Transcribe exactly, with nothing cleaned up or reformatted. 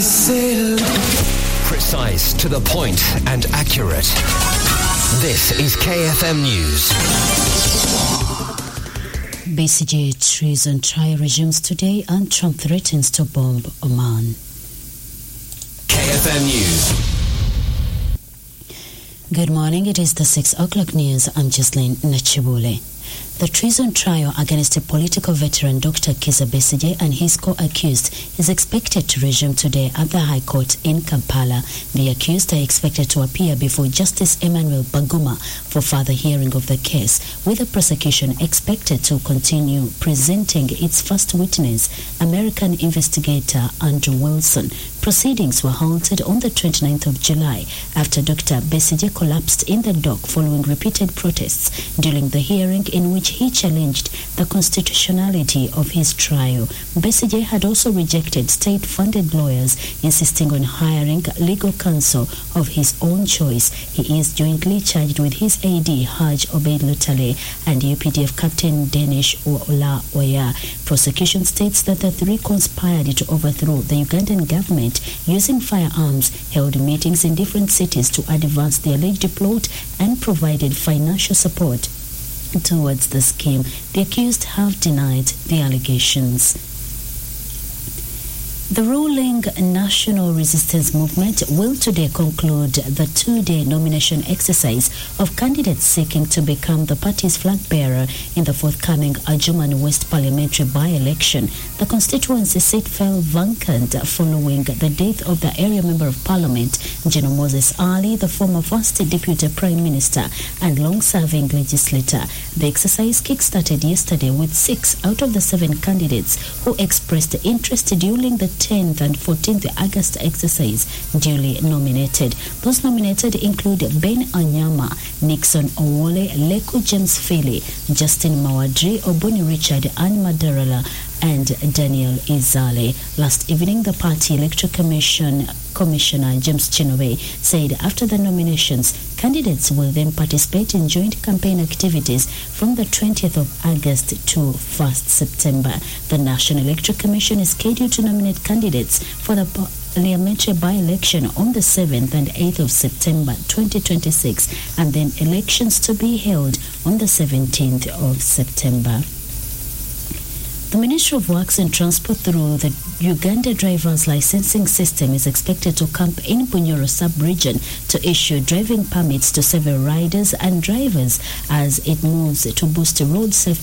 Precise, to the point, and accurate. This is K F M News. B C G treason trial resumes today and Trump threatens to bomb Oman. K F M News. Good morning, it is the six o'clock news. I'm Jocelyn Nachibule. The treason trial against a political veteran, Doctor Kizza Besigye, and his co-accused is expected to resume today at the High Court in Kampala. The accused are expected to appear before Justice Emmanuel Baguma for further hearing of the case, with the prosecution expected to continue presenting its first witness, American investigator Andrew Wilson. Proceedings were halted on the twenty-ninth of July after Doctor Besigye collapsed in the dock following repeated protests during the hearing in which he challenged the constitutionality of his trial. Besigye had also rejected state-funded lawyers, insisting on hiring legal counsel of his own choice. He is jointly charged with his A D, Haj Obeid Lutale, and U P D F Captain Danish Ola Oya. Prosecution states that the three conspired to overthrow the Ugandan government using firearms, held meetings in different cities to advance the alleged plot, and provided financial support towards the scheme. The accused have denied the allegations. The ruling National Resistance Movement will today conclude the two-day nomination exercise of candidates seeking to become the party's flag bearer in the forthcoming Adjumani West parliamentary by-election. The constituency seat fell vacant following the death of the area member of parliament, General Moses Ali, the former first deputy prime minister and long-serving legislator. The exercise kick-started yesterday with six out of the seven candidates who expressed interest during the tenth and fourteenth August exercise duly nominated. Those nominated include Ben Anyama, Nixon Owole, Leku James Philly, Justin Mawadri, Oboni Richard, Anne Madarala, and Daniel Izale. Last evening, the party electoral commission Commissioner James Chinobe said after the nominations, candidates will then participate in joint campaign activities from the twentieth of August to first September. The National Electoral Commission is scheduled to nominate candidates for the parliamentary by-election on the seventh and eighth of September twenty twenty-six, and then elections to be held on the seventeenth of September. The Ministry of Works and Transport, through the Uganda Drivers Licensing System, is expected to camp in Bunyoro sub-region to issue driving permits to several riders and drivers as it moves to boost road safety